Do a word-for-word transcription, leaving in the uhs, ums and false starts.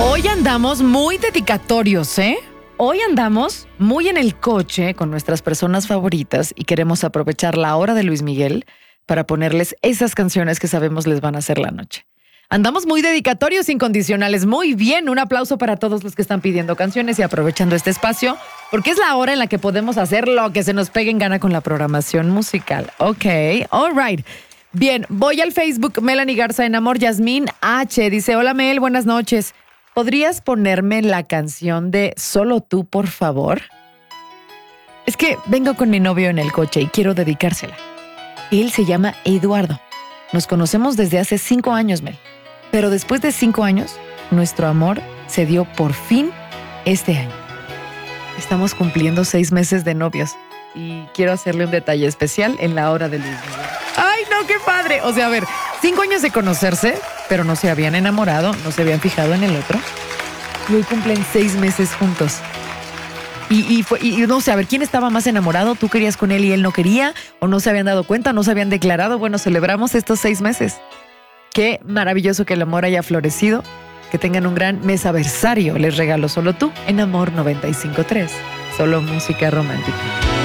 Hoy andamos muy dedicatorios, ¿eh? Hoy andamos muy en el coche con nuestras personas favoritas y queremos aprovechar la hora de Luis Miguel para ponerles esas canciones que sabemos les van a hacer la noche. Andamos muy dedicatorios, incondicionales. Muy bien, un aplauso para todos los que están pidiendo canciones y aprovechando este espacio, porque es la hora en la que podemos hacer lo que se nos pegue en gana con la programación musical. Ok, all right. Bien, voy al Facebook, Melanie Garza en Amor. Yasmín H. dice, hola Mel, buenas noches. ¿Podrías ponerme la canción de Solo tú, por favor? Es que vengo con mi novio en el coche y quiero dedicársela. Él se llama Eduardo. Nos conocemos desde hace cinco años, Mel. Pero después de cinco años, nuestro amor se dio por fin este año. Estamos cumpliendo seis meses de novios y quiero hacerle un detalle especial en la hora de Luis Miguel. ¡Ay, no, qué padre! O sea, a ver, cinco años de conocerse, pero no se habían enamorado, no se habían fijado en el otro. Y hoy cumplen seis meses juntos. Y, y, fue, y no sé, a ver, ¿quién estaba más enamorado? ¿Tú querías con él y él no quería? ¿O no se habían dado cuenta? ¿No se habían declarado? Bueno, celebramos estos seis meses. Qué maravilloso que el amor haya florecido. Que tengan un gran mesaversario. Les regalo Solo tú en Amor noventa y cinco punto tres. Solo música romántica.